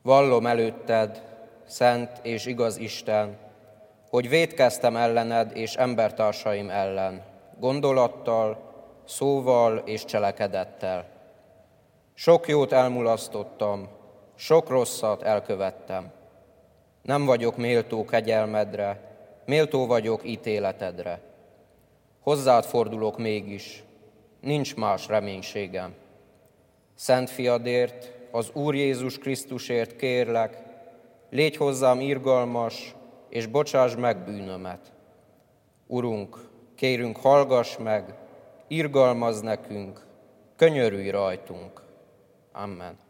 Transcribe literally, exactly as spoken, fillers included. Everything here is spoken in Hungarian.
Vallom előtted, szent és igaz Isten, hogy vétkeztem ellened és embertársaim ellen, gondolattal, szóval és cselekedettel. Sok jót elmulasztottam, sok rosszat elkövettem. Nem vagyok méltó kegyelmedre, méltó vagyok ítéletedre. Hozzád fordulok mégis, nincs más reménységem. Szent fiadért, az Úr Jézus Krisztusért kérlek, légy hozzám irgalmas, és bocsásd meg bűnömet. Urunk, kérünk, hallgass meg, irgalmazz nekünk, könyörülj rajtunk. Amen.